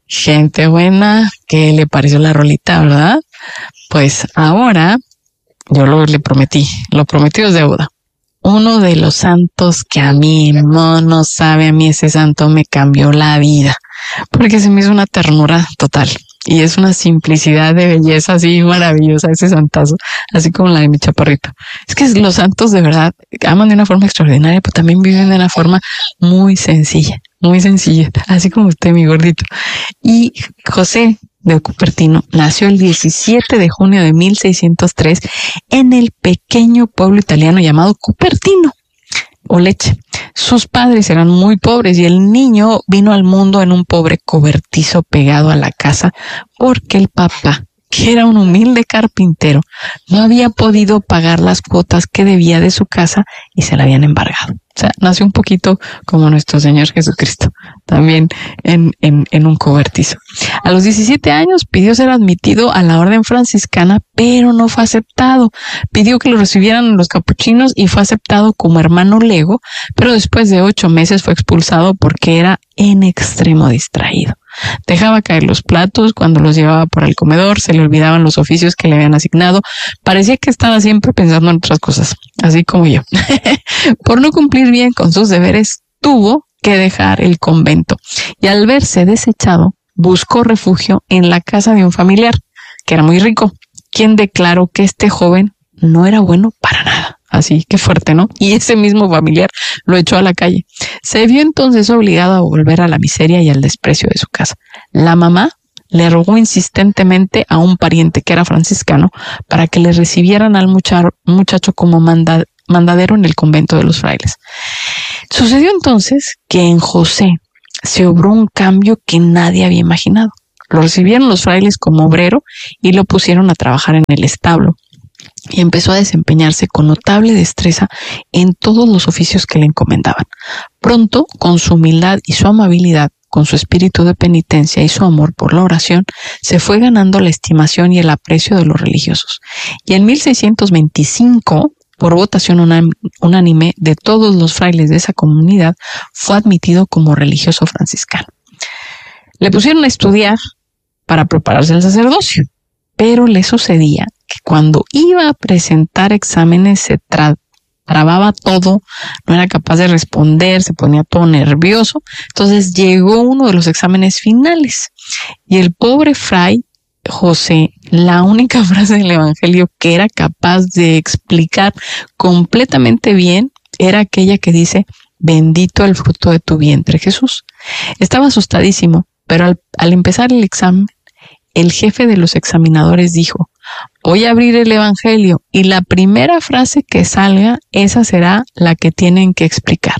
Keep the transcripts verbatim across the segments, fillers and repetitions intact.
Gente buena, ¿qué le pareció la rolita, verdad? Pues ahora yo lo le prometí, lo prometido es deuda. Uno de los santos que a mí no, no sabe, a mí ese santo me cambió la vida, porque se me hizo una ternura total. Y es una simplicidad de belleza así maravillosa ese santazo, así como la de mi chaparrito. Es que los santos de verdad aman de una forma extraordinaria, pero también viven de una forma muy sencilla, muy sencilla, así como usted, mi gordito. Y José de Cupertino nació el diecisiete de junio de mil seiscientos tres en el pequeño pueblo italiano llamado Cupertino o Leche. Sus padres eran muy pobres y el niño vino al mundo en un pobre cobertizo pegado a la casa porque el papá, que era un humilde carpintero, no había podido pagar las cuotas que debía de su casa y se la habían embargado. O sea, nació un poquito como nuestro Señor Jesucristo, también en, en, en un cobertizo. A los diecisiete años pidió ser admitido a la orden franciscana, pero no fue aceptado. Pidió que lo recibieran los capuchinos y fue aceptado como hermano lego, pero después de ocho meses fue expulsado porque era en extremo distraído. Dejaba caer los platos cuando los llevaba por el comedor, se le olvidaban los oficios que le habían asignado. Parecía que estaba siempre pensando en otras cosas, así como yo. Por no cumplir bien con sus deberes, tuvo que dejar el convento y al verse desechado, buscó refugio en la casa de un familiar que era muy rico, quien declaró que este joven no era bueno para nada. Así que fuerte, ¿no? Y ese mismo familiar lo echó a la calle. Se vio entonces obligado a volver a la miseria y al desprecio de su casa. La mamá le rogó insistentemente a un pariente que era franciscano para que le recibieran al muchacho como manda, mandadero en el convento de los frailes. Sucedió entonces que en José se obró un cambio que nadie había imaginado. Lo recibieron los frailes como obrero y lo pusieron a trabajar en el establo. Y empezó a desempeñarse con notable destreza en todos los oficios que le encomendaban. Pronto, con su humildad y su amabilidad, con su espíritu de penitencia y su amor por la oración, se fue ganando la estimación y el aprecio de los religiosos. Y en mil seiscientos veinticinco, por votación unánime de todos los frailes de esa comunidad, fue admitido como religioso franciscano. Le pusieron a estudiar para prepararse al sacerdocio, pero le sucedía que cuando iba a presentar exámenes se tra- trababa todo, no era capaz de responder, se ponía todo nervioso. Entonces llegó uno de los exámenes finales y el pobre fray José, la única frase del evangelio que era capaz de explicar completamente bien era aquella que dice: bendito el fruto de tu vientre, Jesús. Estaba asustadísimo, pero al, al empezar el examen, el jefe de los examinadores dijo: voy a abrir el evangelio y la primera frase que salga, esa será la que tienen que explicar.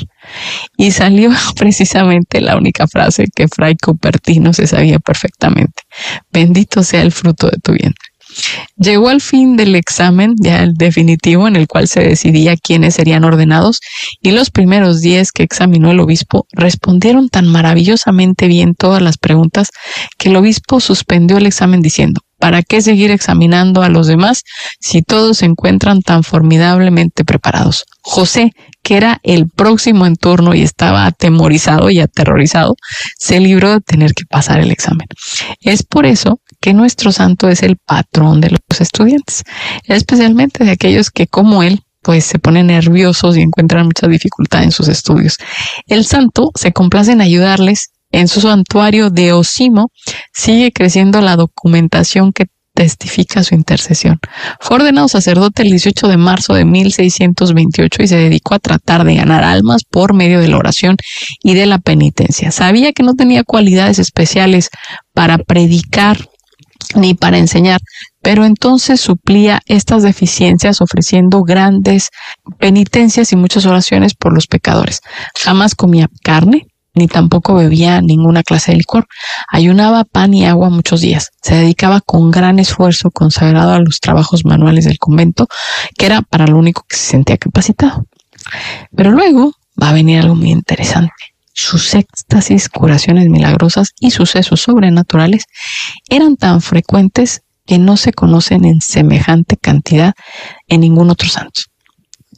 Y salió precisamente la única frase que fray Cupertino se sabía perfectamente: bendito sea el fruto de tu vientre. Llegó al fin del examen, ya el definitivo, en el cual se decidía quiénes serían ordenados, y los primeros diez que examinó el obispo respondieron tan maravillosamente bien todas las preguntas que el obispo suspendió el examen diciendo: ¿para qué seguir examinando a los demás si todos se encuentran tan formidablemente preparados? José, que era el próximo en turno y estaba atemorizado y aterrorizado, se libró de tener que pasar el examen. Es por eso que nuestro santo es el patrón de los estudiantes, especialmente de aquellos que, como él, pues se ponen nerviosos y encuentran mucha dificultad en sus estudios. El santo se complace en ayudarles. En su santuario de Osimo sigue creciendo la documentación que testifica su intercesión. Fue ordenado sacerdote el dieciocho de marzo de mil seiscientos veintiocho y se dedicó a tratar de ganar almas por medio de la oración y de la penitencia. Sabía que no tenía cualidades especiales para predicar ni para enseñar, pero entonces suplía estas deficiencias ofreciendo grandes penitencias y muchas oraciones por los pecadores. Jamás comía carne, ni tampoco bebía ninguna clase de licor. Ayunaba pan y agua muchos días. Se dedicaba con gran esfuerzo consagrado a los trabajos manuales del convento, que era para lo único que se sentía capacitado. Pero luego va a venir algo muy interesante. Sus éxtasis, curaciones milagrosas y sucesos sobrenaturales eran tan frecuentes que no se conocen en semejante cantidad en ningún otro santo.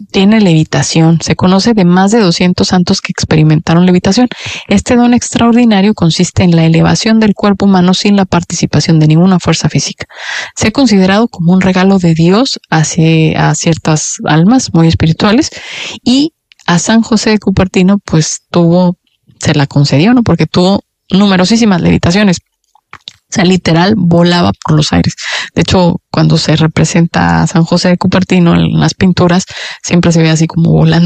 tiene levitación. Se conoce de más de doscientos santos que experimentaron levitación. Este don extraordinario consiste en la elevación del cuerpo humano sin la participación de ninguna fuerza física. Se ha considerado como un regalo de Dios hacia a ciertas almas muy espirituales, y a San José de Cupertino pues tuvo, se la concedió, ¿no? Porque tuvo numerosísimas levitaciones. O sea, literal, volaba por los aires. De hecho, cuando se representa a San José de Cupertino en las pinturas, siempre se ve así como volando.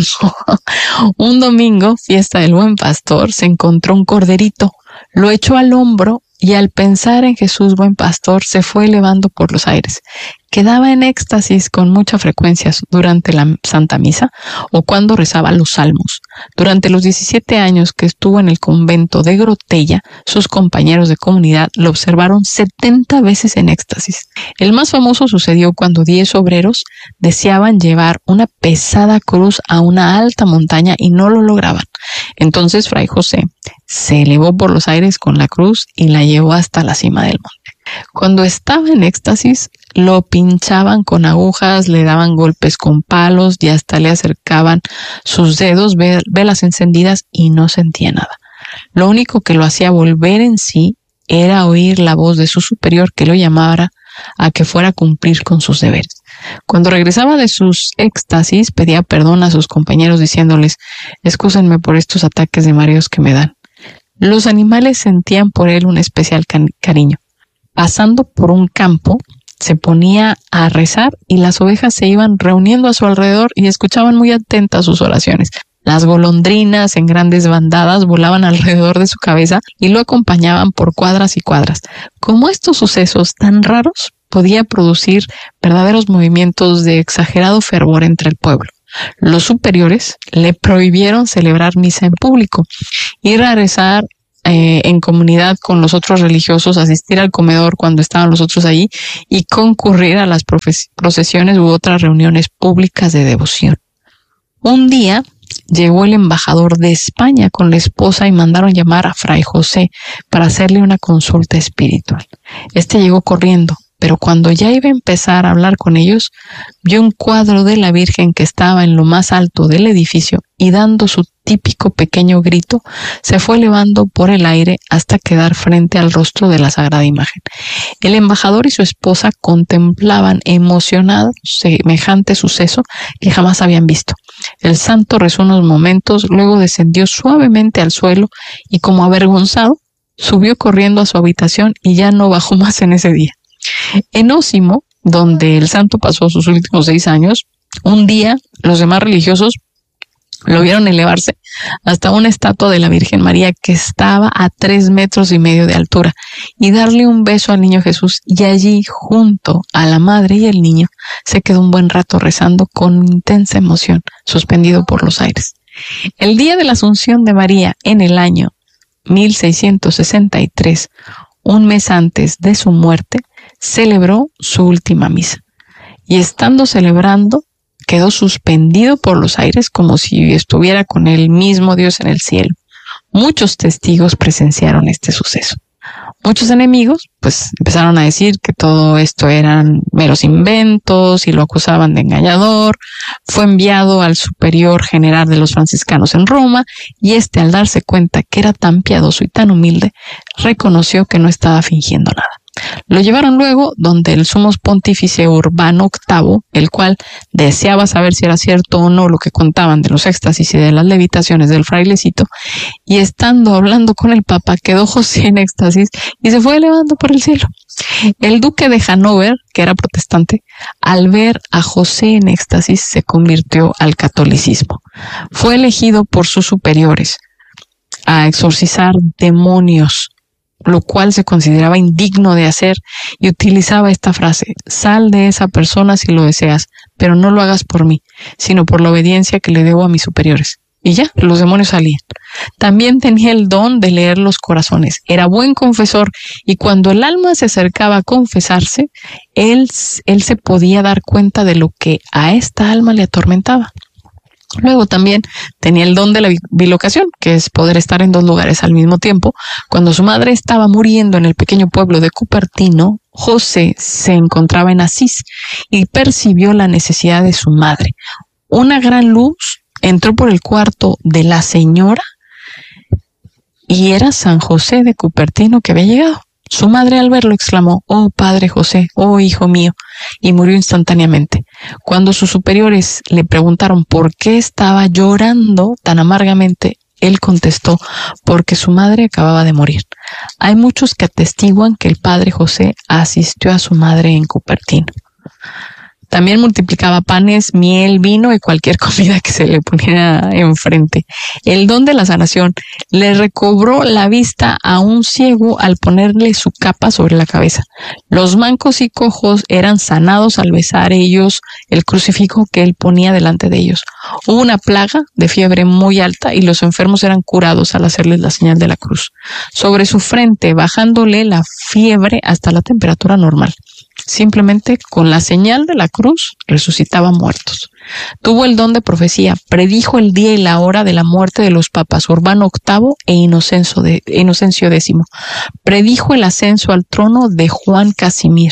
Un domingo, fiesta del Buen Pastor, se encontró un corderito, lo echó al hombro y al pensar en Jesús Buen Pastor, se fue elevando por los aires. Quedaba en éxtasis con mucha frecuencia durante la Santa Misa o cuando rezaba los salmos. Durante los diecisiete años que estuvo en el convento de Grotella, sus compañeros de comunidad lo observaron setenta veces en éxtasis. El más famoso sucedió cuando diez obreros deseaban llevar una pesada cruz a una alta montaña y no lo lograban. Entonces Fray José se elevó por los aires con la cruz y la llevó hasta la cima del monte. Cuando estaba en éxtasis, lo pinchaban con agujas, le daban golpes con palos y hasta le acercaban sus dedos, velas encendidas, y no sentía nada. Lo único que lo hacía volver en sí era oír la voz de su superior que lo llamara a que fuera a cumplir con sus deberes. Cuando regresaba de sus éxtasis, pedía perdón a sus compañeros diciéndoles: excúsenme por estos ataques de mareos que me dan. Los animales sentían por él un especial cariño. Pasando por un campo, se ponía a rezar y las ovejas se iban reuniendo a su alrededor y escuchaban muy atentas sus oraciones. Las golondrinas en grandes bandadas volaban alrededor de su cabeza y lo acompañaban por cuadras y cuadras. Como estos sucesos tan raros podía producir verdaderos movimientos de exagerado fervor entre el pueblo. Los superiores le prohibieron celebrar misa en público, ir a rezar eh, en comunidad con los otros religiosos, asistir al comedor cuando estaban los otros allí y concurrir a las procesiones u otras reuniones públicas de devoción. Un día llegó el embajador de España con la esposa y mandaron llamar a Fray José para hacerle una consulta espiritual. Este llegó corriendo, pero cuando ya iba a empezar a hablar con ellos, vio un cuadro de la Virgen que estaba en lo más alto del edificio y, dando su típico pequeño grito, se fue elevando por el aire hasta quedar frente al rostro de la sagrada imagen. El embajador y su esposa contemplaban emocionados semejante suceso que jamás habían visto. El santo rezó unos momentos, luego descendió suavemente al suelo y, como avergonzado, subió corriendo a su habitación y ya no bajó más en ese día. En Ósimo, donde el santo pasó sus últimos seis años, un día los demás religiosos lo vieron elevarse hasta una estatua de la Virgen María que estaba a tres metros y medio de altura y darle un beso al niño Jesús, y allí, junto a la madre y el niño, se quedó un buen rato rezando con intensa emoción, suspendido por los aires. El día de la Asunción de María, en el año mil seiscientos sesenta y tres, un mes antes de su muerte, celebró su última misa, y estando celebrando, quedó suspendido por los aires como si estuviera con el mismo Dios en el cielo. Muchos testigos presenciaron este suceso. Muchos enemigos pues empezaron a decir que todo esto eran meros inventos y lo acusaban de engañador. Fue enviado al superior general de los franciscanos en Roma, y este, al darse cuenta que era tan piadoso y tan humilde, reconoció que no estaba fingiendo nada. Lo llevaron luego donde el sumo pontífice Urbano octavo, el cual deseaba saber si era cierto o no lo que contaban de los éxtasis y de las levitaciones del frailecito, y estando hablando con el papa, quedó José en éxtasis y se fue elevando por el cielo. El duque de Hannover, que era protestante, al ver a José en éxtasis, se convirtió al catolicismo. Fue elegido por sus superiores a exorcizar demonios, lo cual se consideraba indigno de hacer, y utilizaba esta frase: sal de esa persona si lo deseas, pero no lo hagas por mí, sino por la obediencia que le debo a mis superiores. Y ya, los demonios salían. También tenía el don de leer los corazones, era buen confesor, y cuando el alma se acercaba a confesarse, él, él se podía dar cuenta de lo que a esta alma le atormentaba. Luego también tenía el don de la bilocación, que es poder estar en dos lugares al mismo tiempo. Cuando su madre estaba muriendo en el pequeño pueblo de Cupertino, José se encontraba en Asís y percibió la necesidad de su madre. una gran luz entró por el cuarto de la señora y era San José de Cupertino que había llegado. Su madre al verlo exclamó: «Oh, padre José, oh, hijo mío», y murió instantáneamente. Cuando sus superiores le preguntaron por qué estaba llorando tan amargamente, él contestó: «Porque su madre acababa de morir». Hay muchos que atestiguan que el padre José asistió a su madre en Cupertino. También multiplicaba panes, miel, vino y cualquier comida que se le pusiera enfrente. El don de la sanación le recobró la vista a un ciego al ponerle su capa sobre la cabeza. Los mancos y cojos eran sanados al besar ellos el crucifijo que él ponía delante de ellos. Hubo una plaga de fiebre muy alta y los enfermos eran curados al hacerles la señal de la cruz sobre su frente, bajándole la fiebre hasta la temperatura normal. Simplemente con la señal de la cruz resucitaba muertos. Tuvo el don de profecía, predijo el día y la hora de la muerte de los papas Urbano octavo e Inocencio, de, Inocencio décimo. Predijo el ascenso al trono de Juan Casimir.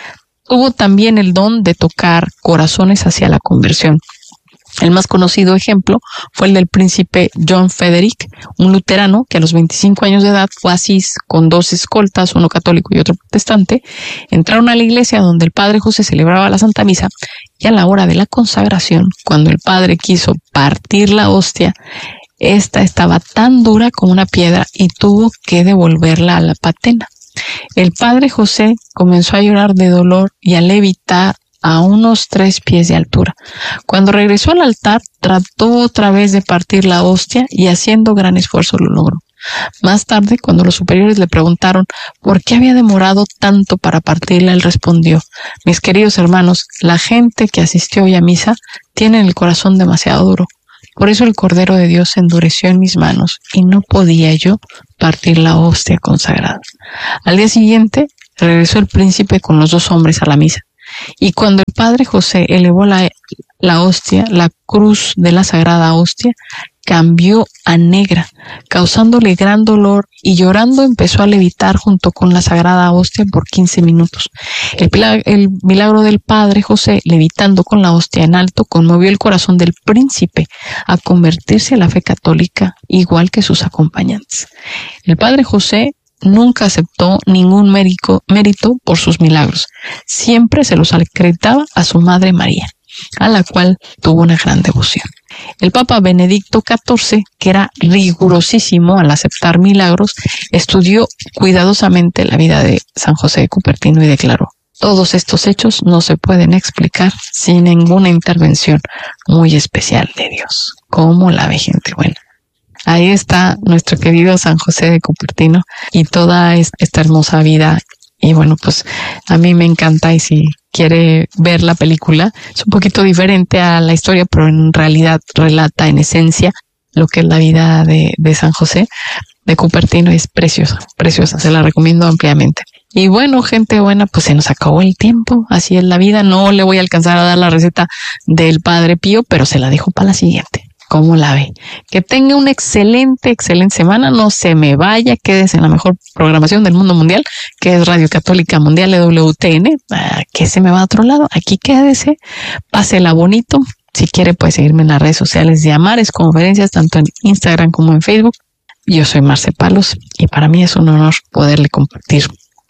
Tuvo también el don de tocar corazones hacia la conversión. El más conocido ejemplo fue el del príncipe John Frederick, un luterano que a los veinticinco años de edad fue a Asís con dos escoltas, uno católico y otro protestante. Entraron a la iglesia donde el padre José celebraba la Santa Misa y a la hora de la consagración, cuando el padre quiso partir la hostia, esta estaba tan dura como una piedra y tuvo que devolverla a la patena. El padre José comenzó a llorar de dolor y a levitar a unos tres pies de altura. Cuando regresó al altar, trató otra vez de partir la hostia y haciendo gran esfuerzo lo logró. Más tarde, cuando los superiores le preguntaron por qué había demorado tanto para partirla, él respondió: «Mis queridos hermanos, la gente que asistió hoy a misa tiene el corazón demasiado duro. Por eso el Cordero de Dios se endureció en mis manos y no podía yo partir la hostia consagrada». Al día siguiente, regresó el príncipe con los dos hombres a la misa. Y cuando el padre José elevó la, la hostia, la cruz de la sagrada hostia cambió a negra, causándole gran dolor, y llorando empezó a levitar junto con la sagrada hostia por quince minutos. El, el milagro del padre José, levitando con la hostia en alto, conmovió el corazón del príncipe a convertirse a la fe católica, igual que sus acompañantes. El padre José nunca aceptó ningún mérito, mérito por sus milagros. Siempre se los acreditaba a su madre María, a la cual tuvo una gran devoción. El Papa Benedicto catorce, que era rigurosísimo al aceptar milagros, estudió cuidadosamente la vida de San José de Cupertino y declaró: «Todos estos hechos no se pueden explicar sin ninguna intervención muy especial de Dios». ¿Cómo la ve, gente buena? Ahí está nuestro querido San José de Cupertino y toda esta hermosa vida. Y bueno, pues a mí me encanta, y si quiere ver la película, es un poquito diferente a la historia, pero en realidad relata en esencia lo que es la vida de, de San José de Cupertino. Es preciosa, preciosa, se la recomiendo ampliamente. Y bueno, gente buena, pues se nos acabó el tiempo, así es la vida. No le voy a alcanzar a dar la receta del Padre Pío, pero se la dejo para la siguiente. ¿Cómo la ve? Que tenga una excelente, excelente semana. No se me vaya, quédese en la mejor programación del mundo mundial, que es Radio Católica Mundial de W T N. Ah, ¿qué se me va a otro lado? Aquí quédese, pásela bonito. Si quiere, puede seguirme en las redes sociales de Amares Conferencias, tanto en Instagram como en Facebook. Yo soy Marce Palos y para mí es un honor poderle compartir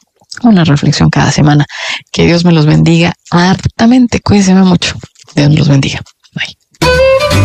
una reflexión cada semana. Que Dios me los bendiga hartamente. Cuídense mucho. Dios me los bendiga.